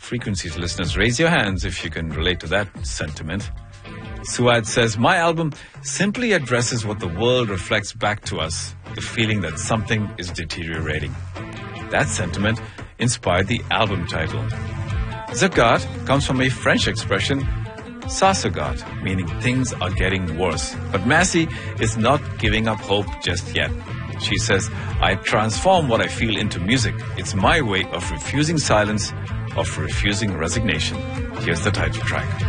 frequencies listeners, raise your hands if you can relate to that sentiment. Suad says, my album simply addresses what the world reflects back to us, the feeling that something is deteriorating. That sentiment inspired the album title. Zagat comes from a French expression, ça se gâte, meaning things are getting worse. But Massey is not giving up hope just yet. She says, I transform what I feel into music. It's my way of refusing silence, of refusing resignation. Here's the title track.